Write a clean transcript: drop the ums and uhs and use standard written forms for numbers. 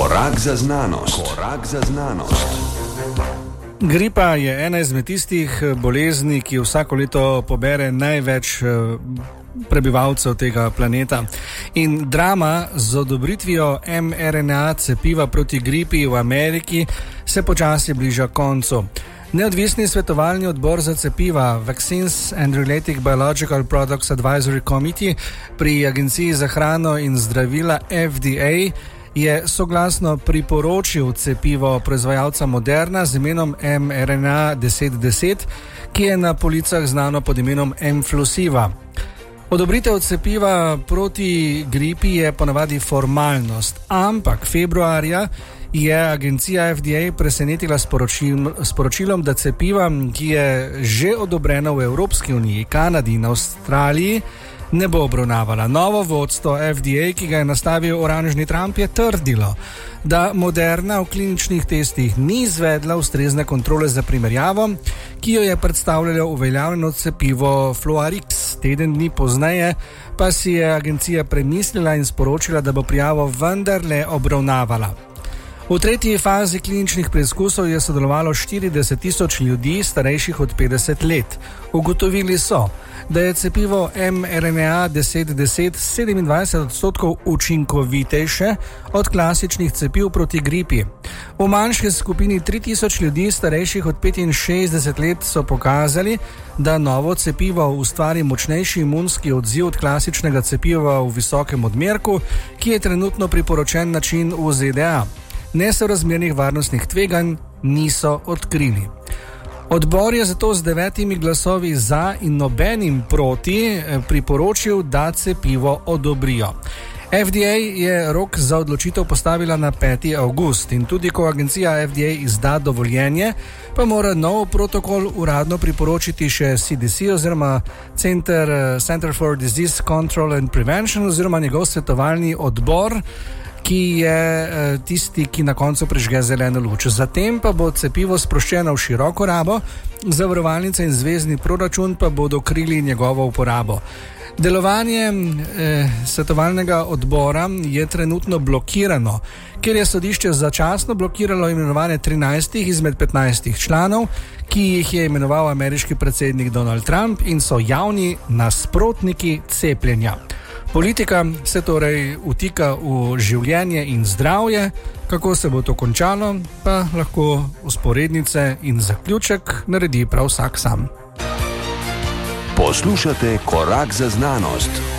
Korak za znanost. Korak za znanost. Gripa je ena izmed tistih bolezni, ki vsako leto pobere največ prebivalcev tega planeta. In drama z odobritvijo mRNA cepiva proti gripi v Ameriki se počasi bliža koncu. Neodvisni svetovalni odbor za cepiva Vaccines and Related Biological Products Advisory Committee pri Agenciji za hrano in zdravila FDA je soglasno priporočil cepivo proizvajalca Moderna z imenom mRNA 1010, ki je na policah znano pod imenom mFlusiva. Odobritev cepiva proti gripi je ponavadi formalnost, ampak februarja je agencija FDA presenetila sporočilom, da cepiva, ki je že odobrena v Evropski uniji, Kanadi in Avstraliji, ne bo obravnavala. Novo vodstvo FDA, ki ga je nastavil oranžni Trump, je trdilo, da Moderna v kliničnih testih ni izvedla ustrezne kontrole za primerjavo, ki jo je predstavljalo uveljavljeno cepivo Fluarix. Teden dni pozneje pa si je agencija premislila in sporočila, da bo prijavo vendarle obravnavala. V tretji fazi kliničnih preizkusov je sodelovalo 40.000 ljudi starejših od 50 let. Ugotovili so, da je cepivo mRNA 1010 27% učinkovitejše od klasičnih cepiv proti gripi. V manjši skupini 3.000 ljudi starejših od 65 let so pokazali, da novo cepivo ustvari močnejši imunski odziv od klasičnega cepiva v visokem odmerku, ki je trenutno priporočen način v ZDA. Nesorazmernih varnostnih tveganj niso odkrili. Odbor je zato z 9 glasovi za in nobenim proti priporočil, da cepivo odobrijo. FDA je rok za odločitev postavila na 5. avgust in tudi ko agencija FDA izda dovoljenje, pa mora nov protokol uradno priporočiti še CDC oziroma Center for Disease Control and Prevention oziroma njegov svetovalni odbor, ki je tisti, ki na koncu prižge zeleno luč. Zatem pa bo cepivo sproščeno v široko rabo, zavarovalnice in zvezni proračun pa bodo krili njegovo uporabo. Delovanje svetovalnega odbora je trenutno blokirano, ker je sodišče začasno blokiralo imenovanje 13 izmed 15 članov, ki jih je imenoval ameriški predsednik Donald Trump in so javni nasprotniki cepljenja. Politika se torej vtika v življenje in zdravje, kako se bo to končalo, pa lahko vzporednice in zaključek naredi prav vsak sam. Poslušate Korak za znanost.